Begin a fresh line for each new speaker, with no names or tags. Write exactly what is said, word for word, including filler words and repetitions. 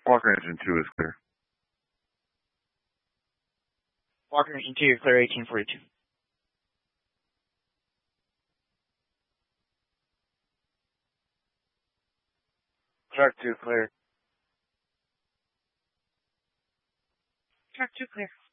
Walker engine two is clear.
Walker engine two, you're clear eighteen forty-two.
Truck two clear.
Truck two clear.